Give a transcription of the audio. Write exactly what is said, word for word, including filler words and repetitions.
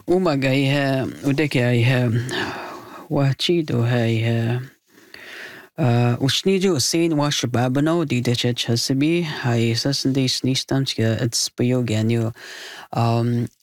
Umagaiha udekaiha wachido Uh, Ushnijo sein wa shababano di de chesabi hai sasndi snistam tia its bioganio um